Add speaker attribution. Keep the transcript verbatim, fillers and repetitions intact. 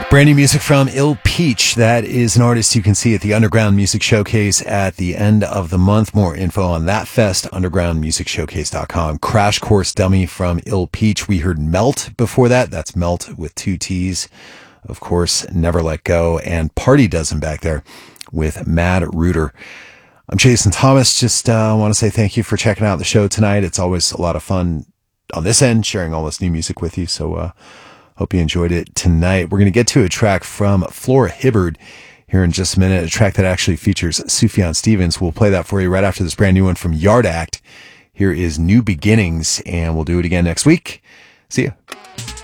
Speaker 1: Brand new music from Ill Peach. That is an artist you can see at the Underground Music Showcase at the end of the month. More info on that fest, underground music showcase dot com. Crash Course Dummy from Ill Peach. We heard Melt before that. That's Melt with two T's. Of course, Never Let Go. And Party Dozen back there with Mad Rooter. I'm Jason Thomas. Just uh, want to say thank you for checking out the show tonight. It's always a lot of fun on this end, sharing all this new music with you. So, uh, hope you enjoyed it tonight. We're going to get to a track from Flora Hibbard here in just a minute, a track that actually features Sufjan Stevens. We'll play that for you right after this brand new one from Yard Act. Here is New Beginnings, and we'll do it again next week. See ya.